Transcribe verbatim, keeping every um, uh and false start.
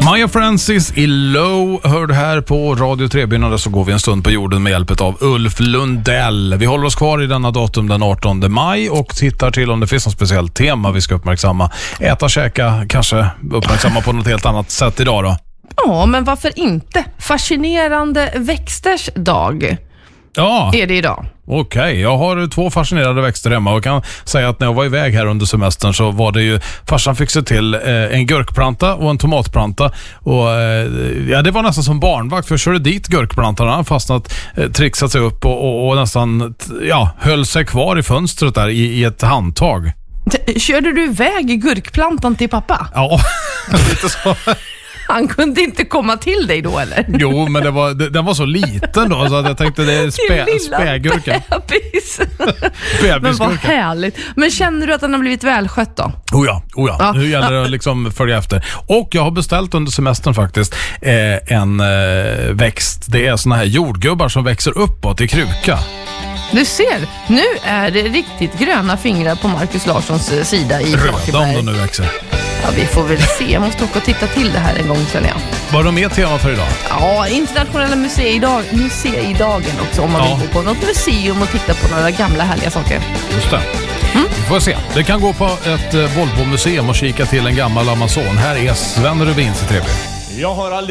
Maja Francis i Low hörde här på Radio Trebyn, och så går vi en stund på jorden med hjälp av Ulf Lundell. Vi håller oss kvar i denna datum den artonde maj och tittar till om det finns något speciellt tema vi ska uppmärksamma. Äta, käka, kanske uppmärksamma på något helt annat sätt idag då. Ja, men varför inte? Fascinerande växters dag. Ja. Är det idag? Okej, okay. Jag har två fascinerande växter hemma och kan säga att när jag var iväg här under semestern så var det ju, farsan fick se till eh, en gurkplanta och en tomatplanta och eh, ja, det var nästan som barnvakt, för jag körde dit gurkplantan, han fastnat, eh, trixat sig upp och, och, och nästan ja, höll sig kvar i fönstret där i, i ett handtag. Körde du iväg gurkplantan till pappa? Ja, lite så. Han kunde inte komma till dig då, eller? Jo, men det var, det, den var så liten då så att jag tänkte det är spä, spägurka. Bebis. Men vad härligt. Men känner du att den har blivit välskött då? Oh ja, oh ja. Ja. Nu gäller det att liksom följa efter. Och jag har beställt under semestern faktiskt eh, en eh, växt. Det är såna här jordgubbar som växer uppåt i kruka. Du ser, nu är det riktigt gröna fingrar på Marcus Larssons sida i Röda om de nu växer. Ja, vi får väl se. Jag måste åka och titta till det här en gång, känner jag. Vad är det med tema för idag? Ja, internationella museidag, museidagen också. Om man ja. vill gå på något museum och titta på några gamla härliga saker. Just det. Mm. Vi får se. Det kan gå på ett eh, Volvo-museum och kika till en gammal Amazon. Här är Sven Rubins i T V. Jag har aldrig